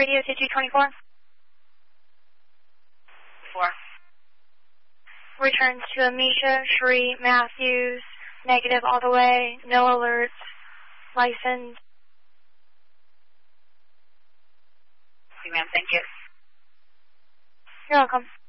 radio to 224. 4. Returns to Amisha, Sheree, Matthews, negative all the way, no alerts, license. Okay, ma'am, thank you. You're welcome.